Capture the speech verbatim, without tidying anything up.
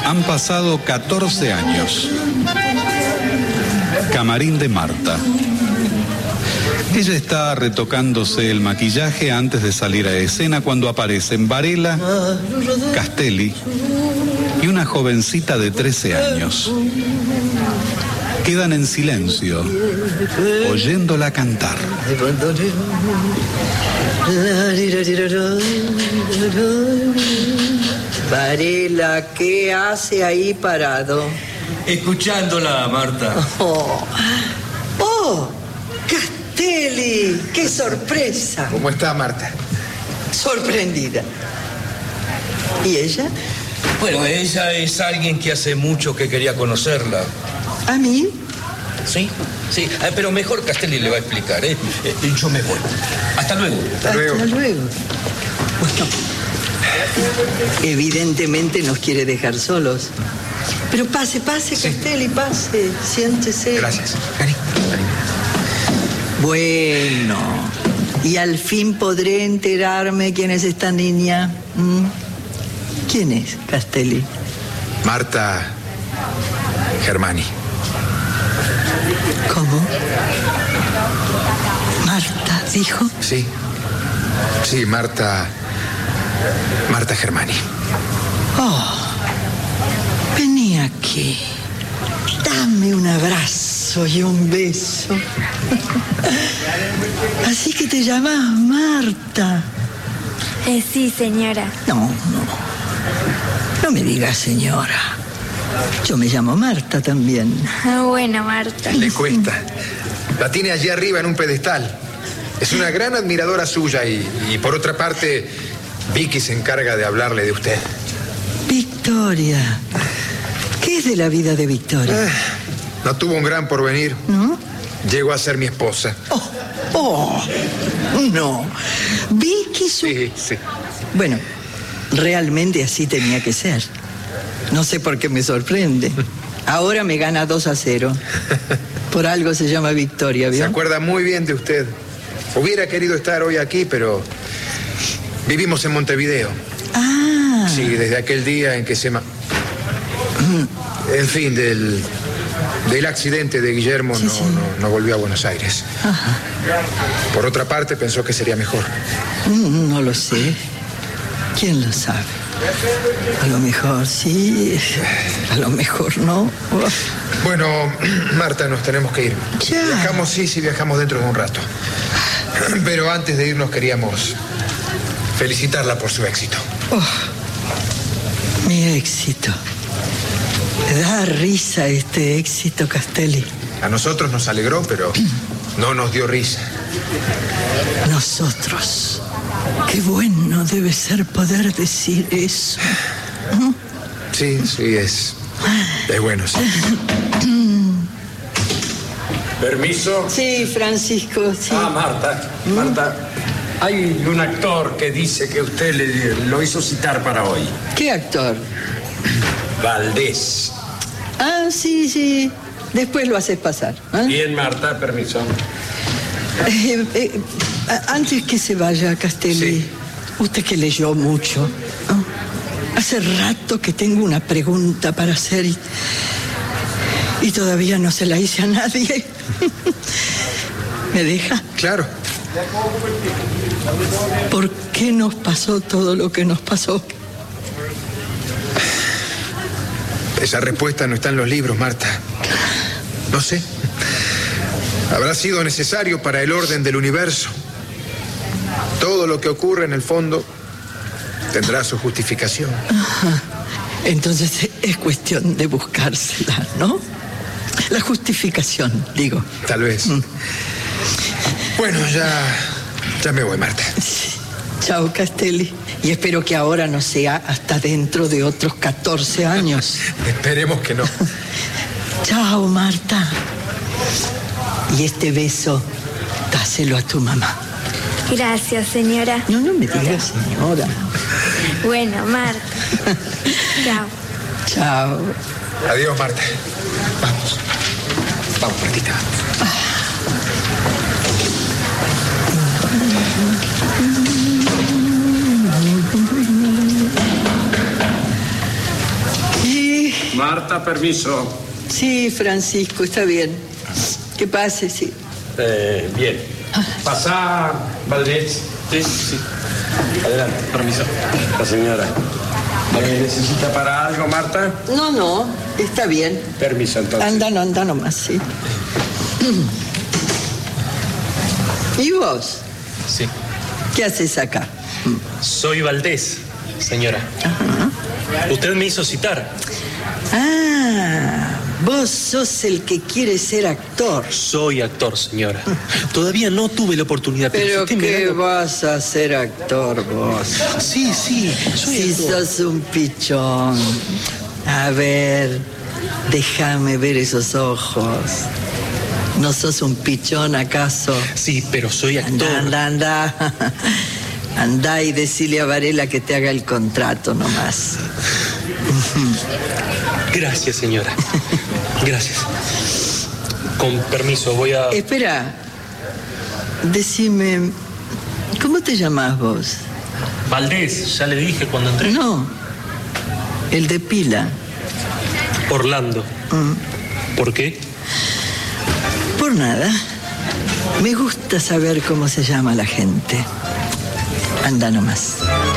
Han pasado catorce años. Camarín de Marta. Ella está retocándose el maquillaje antes de salir a escena cuando aparecen Varela, Castelli y una jovencita de trece años. Quedan en silencio, oyéndola cantar. Varela, ¿qué hace ahí parado? Escuchándola, Marta. Oh, oh, Castelli, qué sorpresa. ¿Cómo está, Marta? Sorprendida. ¿Y ella? Bueno, ella es alguien que hace mucho que quería conocerla. ¿A mí? Sí, sí, ah, pero mejor Castelli le va a explicar, ¿eh? Eh, Yo me voy. Hasta luego. Hasta luego. Hasta luego. Bueno, evidentemente nos quiere dejar solos. Pero pase, pase, sí. Castelli, pase, siéntese. Gracias. Vení, vení. Bueno, y al fin podré enterarme quién es esta niña. ¿Mm? ¿Quién es, Castelli? Marta Germani. ¿Cómo? ¿Marta dijo? Sí. Sí, Marta... Marta Germani. Oh, vení aquí. Dame un abrazo y un beso. Así que te llamas Marta. Eh, sí, señora. No, no. No me digas señora. Yo me llamo Marta también. Ah, bueno, Marta. Le cuesta. La tiene allí arriba en un pedestal. Es una gran admiradora suya y, y por otra parte, Vicky se encarga de hablarle de usted. Victoria. ¿Qué es de la vida de Victoria? Eh, no tuvo un gran porvenir. ¿No? Llegó a ser mi esposa. Oh, oh, no. Vicky su... Sí, sí. Bueno, realmente así tenía que ser. No sé por qué me sorprende. Ahora me gana dos a cero. Por algo se llama Victoria, ¿vio? Se acuerda muy bien de usted. Hubiera querido estar hoy aquí, pero vivimos en Montevideo. Ah. Sí, desde aquel día en que se... Ma... En fin, del, del accidente de Guillermo, sí, no, sí. no, no volvió a Buenos Aires. Ajá. Por otra parte, pensó que sería mejor. No lo sé. ¿Quién lo sabe? A lo mejor sí, a lo mejor no. Bueno, Marta, nos tenemos que ir. Ya. Viajamos, sí, sí, viajamos dentro de un rato. Pero antes de irnos queríamos felicitarla por su éxito. Oh, mi éxito. Me da risa este éxito, Castelli. A nosotros nos alegró, pero no nos dio risa. Nosotros. Qué bueno debe ser poder decir eso. ¿No? Sí, sí, es... Es bueno, sí. ¿Permiso? Sí, Francisco, sí. Ah, Marta, Marta, hay un actor que dice que usted le, lo hizo citar para hoy. ¿Qué actor? Valdés. Ah, sí, sí. Después lo haces pasar. ¿eh? Bien, Marta, permiso. Eh, eh, antes que se vaya, Castelli, Sí. usted que leyó mucho, ¿no? Hace rato que tengo una pregunta para hacer y, y todavía no se la hice a nadie. ¿Me deja? Claro. ¿Por qué nos pasó todo lo que nos pasó? Esa respuesta no está en los libros, Marta. No sé. Habrá sido necesario para el orden del universo. Todo lo que ocurre en el fondo tendrá su justificación. Ajá. Entonces es cuestión de buscársela, ¿no? La justificación, digo. Tal vez. Mm. Bueno, ya, ya me voy, Marta. Sí. Chao, Castelli. Y espero que ahora no sea hasta dentro de otros catorce años. Esperemos que no. Chao, Marta. Y este beso, dáselo a tu mamá. Gracias, señora. No, no me digas señora. Bueno, Marta. Chao. Chao. Adiós, Marta. Vamos. Vamos, Martita. ¿Qué Marta, permiso. Sí, Francisco, está bien. Que pase, sí. Eh, bien. Pasá, Valdés. Sí, sí. Adelante. Permiso. La señora. ¿Me necesita para algo, Marta? No, no, está bien. Permiso, entonces. Anda, no, anda nomás, sí. ¿Y vos? Sí. ¿Qué haces acá? Soy Valdés, señora. Ajá. Usted me hizo citar. Ah, vos sos el que quiere ser actor. Soy actor, señora. Todavía no tuve la oportunidad. Pero si ¿qué me da- vas a ser actor vos? Sí, sí, soy Si actor. sos un pichón. A ver, déjame ver esos ojos. ¿No sos un pichón acaso? Sí, pero soy actor. Anda, anda, anda. Anda y decile a Varela que te haga el contrato nomás. Gracias, señora. Gracias. Con permiso, voy a... Espera, decime, ¿cómo te llamás vos? Valdés, ya le dije cuando entré. No, el de pila. Orlando. Mm, ¿Por qué? por nada. Me gusta saber cómo se llama la gente. Anda nomás.